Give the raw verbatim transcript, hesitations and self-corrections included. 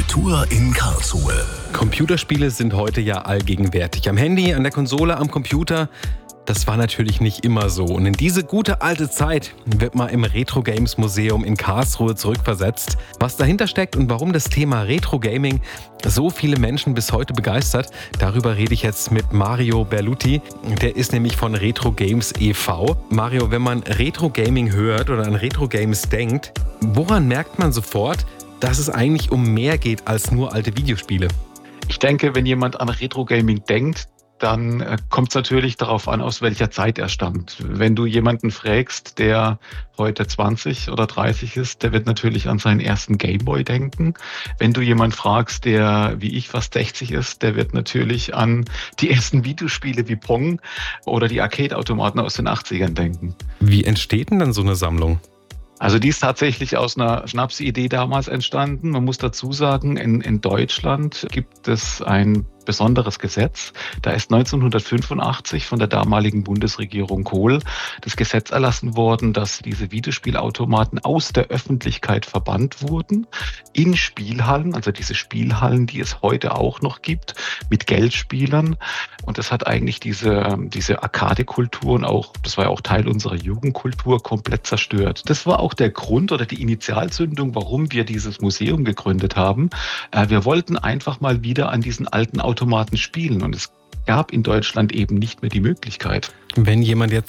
Kultur in Karlsruhe. Computerspiele sind heute ja allgegenwärtig. Am Handy, an der Konsole, am Computer. Das war natürlich nicht immer so. Und in diese gute alte Zeit wird mal im Retro Games Museum in Karlsruhe zurückversetzt. Was dahinter steckt und warum das Thema Retro Gaming so viele Menschen bis heute begeistert, darüber rede ich jetzt mit Mario Berluti. Der ist nämlich von Retro Games e V Mario, wenn man Retro Gaming hört oder an Retro Games denkt, woran merkt man sofort, dass es eigentlich um mehr geht als nur alte Videospiele? Ich denke, wenn jemand an Retro Gaming denkt, dann äh, kommt es natürlich darauf an, aus welcher Zeit er stammt. Wenn du jemanden fragst, der heute zwanzig oder dreißig ist, der wird natürlich an seinen ersten Gameboy denken. Wenn du jemanden fragst, der wie ich fast sechzig ist, der wird natürlich an die ersten Videospiele wie Pong oder die Arcade-Automaten aus den achtzigern denken. Wie entsteht denn dann so eine Sammlung? Also die ist tatsächlich aus einer Schnapsidee damals entstanden. Man muss dazu sagen, in, in Deutschland gibt es ein besonderes Gesetz. Da ist neunzehnhundertfünfundachtzig von der damaligen Bundesregierung Kohl das Gesetz erlassen worden, dass diese Videospielautomaten aus der Öffentlichkeit verbannt wurden, in Spielhallen, also diese Spielhallen, die es heute auch noch gibt, mit Geldspielern. Und das hat eigentlich diese, diese Arcade-Kultur und auch, das war ja auch Teil unserer Jugendkultur, komplett zerstört. Das war auch der Grund oder die Initialzündung, warum wir dieses Museum gegründet haben. Wir wollten einfach mal wieder an diesen alten Automaten spielen und es gab in Deutschland eben nicht mehr die Möglichkeit. Wenn jemand jetzt